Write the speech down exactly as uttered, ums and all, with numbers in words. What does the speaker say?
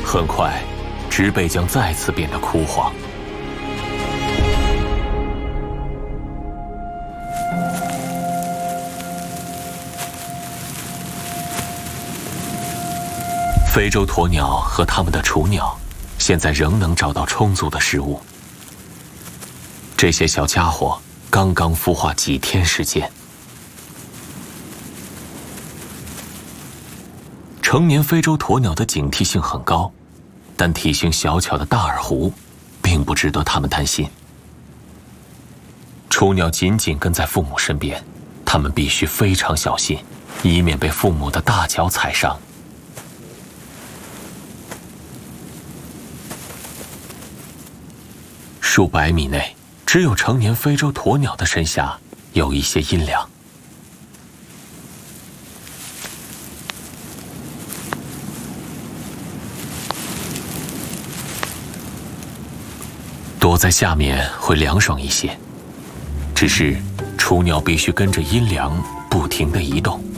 很快，植被将再次变得枯黄。非洲鸵鸟和它们的雏鸟，现在仍能找到充足的食物。这些小家伙刚刚孵化几天时间。成年非洲鸵鸟的警惕性很高，但体型小巧的大耳狐并不值得它们担心。雏鸟紧紧跟在父母身边，它们必须非常小心，以免被父母的大脚踩伤。数百米内，只有成年非洲鸵鸟的身下有一些阴凉。躲在下面会凉爽一些，只是雏鸟必须跟着阴凉不停地移动。